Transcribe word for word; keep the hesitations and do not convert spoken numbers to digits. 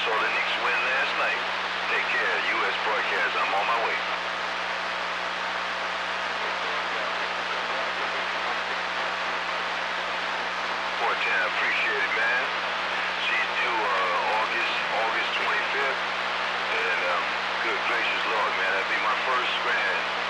saw the Knicks win last night. Take care, U S Broadcast. I'm on my way. four ten, I appreciate it, man. She's due uh, August, August twenty-fifth. And um, good gracious Lord, man, that'd be my first grand.